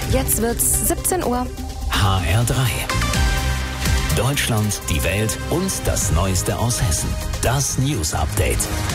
Jetzt wird's 17 Uhr. HR3. Deutschland, die Welt und das Neueste aus Hessen. Das News Update.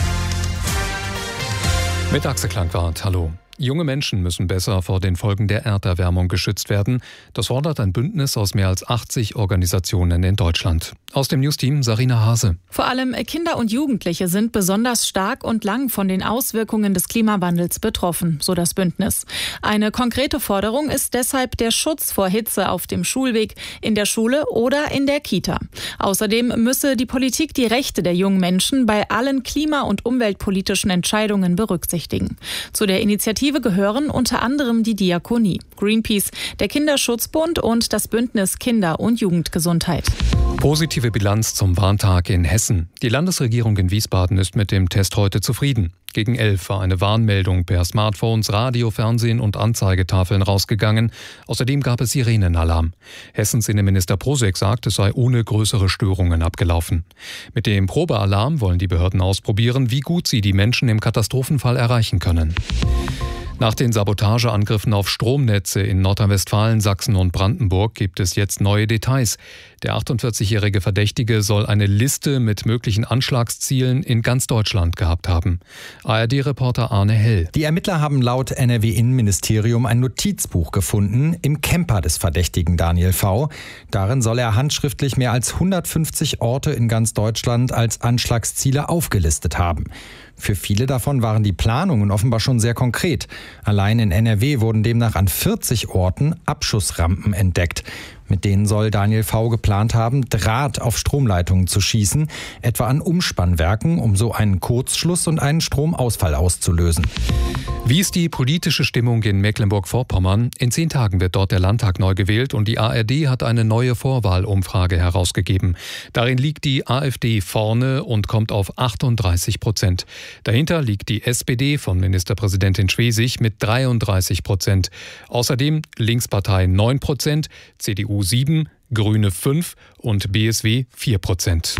Mit Axel Klangwart, hallo. Junge Menschen müssen besser vor den Folgen der Erderwärmung geschützt werden. Das fordert ein Bündnis aus mehr als 80 Organisationen in Deutschland. Aus dem Newsteam Sarina Hase. Vor allem Kinder und Jugendliche sind besonders stark und lang von den Auswirkungen des Klimawandels betroffen, so das Bündnis. Eine konkrete Forderung ist deshalb der Schutz vor Hitze auf dem Schulweg, in der Schule oder in der Kita. Außerdem müsse die Politik die Rechte der jungen Menschen bei allen klima- und umweltpolitischen Entscheidungen berücksichtigen. Zu der Initiative gehören unter anderem die Diakonie, Greenpeace, der Kinderschutzbund und das Bündnis Kinder- und Jugendgesundheit. Positive Bilanz zum Warntag in Hessen. Die Landesregierung in Wiesbaden ist mit dem Test heute zufrieden. Gegen 11 war eine Warnmeldung per Smartphones, Radio, Fernsehen und Anzeigetafeln rausgegangen. Außerdem gab es Sirenenalarm. Hessens Innenminister Prusek sagt, es sei ohne größere Störungen abgelaufen. Mit dem Probealarm wollen die Behörden ausprobieren, wie gut sie die Menschen im Katastrophenfall erreichen können. Nach den Sabotageangriffen auf Stromnetze in Nordrhein-Westfalen, Sachsen und Brandenburg gibt es jetzt neue Details. Der 48-jährige Verdächtige soll eine Liste mit möglichen Anschlagszielen in ganz Deutschland gehabt haben. ARD-Reporter Arne Hell. Die Ermittler haben laut NRW-Innenministerium ein Notizbuch gefunden im Camper des Verdächtigen Daniel V. Darin soll er handschriftlich mehr als 150 Orte in ganz Deutschland als Anschlagsziele aufgelistet haben. Für viele davon waren die Planungen offenbar schon sehr konkret. Allein in NRW wurden demnach an 40 Orten Abschussrampen entdeckt. Mit denen soll Daniel V. geplant haben, Draht auf Stromleitungen zu schießen, etwa an Umspannwerken, um so einen Kurzschluss und einen Stromausfall auszulösen. Wie ist die politische Stimmung in Mecklenburg-Vorpommern? In 10 Tagen wird dort der Landtag neu gewählt und die ARD hat eine neue Vorwahlumfrage herausgegeben. Darin liegt die AfD vorne und kommt auf 38%. Dahinter liegt die SPD von Ministerpräsidentin Schwesig mit 33%. Außerdem Linkspartei 9%, CDU 7%, Grüne 5% und BSW 4%.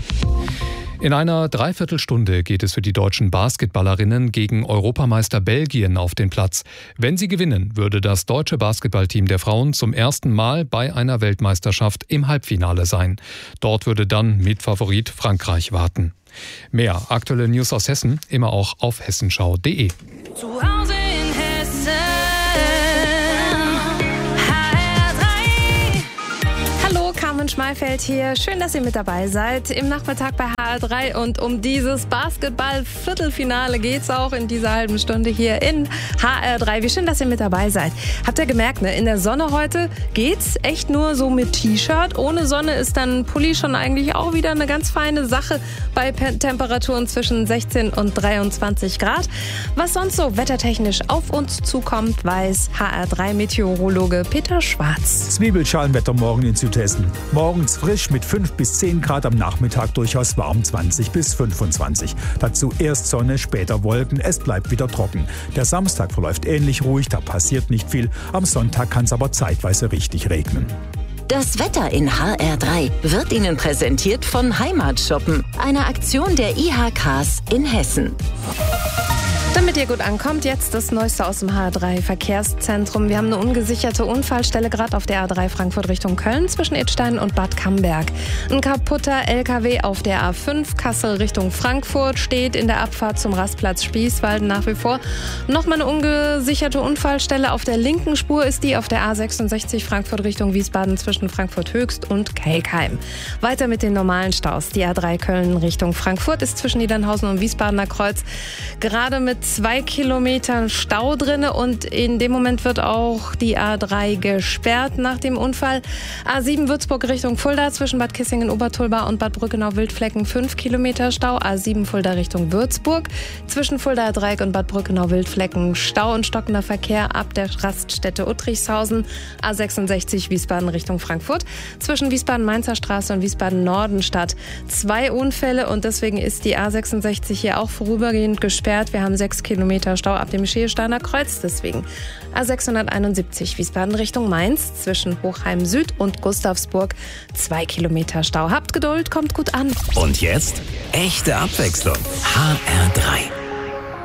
In einer Dreiviertelstunde geht es für die deutschen Basketballerinnen gegen Europameister Belgien auf den Platz. Wenn sie gewinnen, würde das deutsche Basketballteam der Frauen zum ersten Mal bei einer Weltmeisterschaft im Halbfinale sein. Dort würde dann Mitfavorit Frankreich warten. Mehr aktuelle News aus Hessen immer auch auf hessenschau.de. Zu Hause in Hessen. Carmen Schmalfeld hier. Schön, dass ihr mit dabei seid im Nachmittag bei HR3 und um dieses Basketball-Viertelfinale geht es auch in dieser halben Stunde hier in HR3. Wie schön, dass ihr mit dabei seid. Habt ihr gemerkt, ne? In der Sonne heute geht's echt nur so mit T-Shirt. Ohne Sonne ist dann Pulli schon eigentlich auch wieder eine ganz feine Sache bei Temperaturen zwischen 16 und 23 Grad. Was sonst so wettertechnisch auf uns zukommt, weiß HR3-Meteorologe Peter Schwarz. Zwiebelschalenwetter morgen in Südhessen. Morgens frisch mit 5 bis 10 Grad, am Nachmittag durchaus warm 20 bis 25. Dazu erst Sonne, später Wolken, es bleibt wieder trocken. Der Samstag verläuft ähnlich ruhig, da passiert nicht viel. Am Sonntag kann es aber zeitweise richtig regnen. Das Wetter in HR3 wird Ihnen präsentiert von Heimatshoppen, einer Aktion der IHKs in Hessen. Damit ihr gut ankommt, jetzt das Neueste aus dem HR3-Verkehrszentrum. Wir haben eine ungesicherte Unfallstelle gerade auf der A3 Frankfurt Richtung Köln zwischen Idstein und Bad Camberg. Ein kaputter LKW auf der A5 Kassel Richtung Frankfurt steht in der Abfahrt zum Rastplatz Spießwalden nach wie vor. Nochmal eine ungesicherte Unfallstelle auf der linken Spur ist die auf der A66 Frankfurt Richtung Wiesbaden zwischen Frankfurt Höchst und Kelkheim. Weiter mit den normalen Staus. Die A3 Köln Richtung Frankfurt ist zwischen Niedernhausen und Wiesbadener Kreuz gerade mit 2 Kilometern Stau drinne und in dem Moment wird auch die A3 gesperrt nach dem Unfall. A7 Würzburg Richtung Fulda zwischen Bad Kissingen-Obertulba und Bad Brückenau-Wildflecken 5 Kilometer Stau. A7 Fulda Richtung Würzburg zwischen Fulda-Dreieck und Bad Brückenau-Wildflecken Stau und stockender Verkehr ab der Raststätte Uttrichshausen. A66 Wiesbaden Richtung Frankfurt zwischen Wiesbaden-Mainzer Straße und Wiesbaden-Nordenstadt 2 Unfälle und deswegen ist die A66 hier auch vorübergehend gesperrt. Wir haben 6 Kilometer Stau ab dem Schiersteiner Kreuz. Deswegen A671 Wiesbaden Richtung Mainz zwischen Hochheim Süd und Gustavsburg 2 Kilometer Stau. Habt Geduld, kommt gut an. Und jetzt echte Abwechslung. HR3.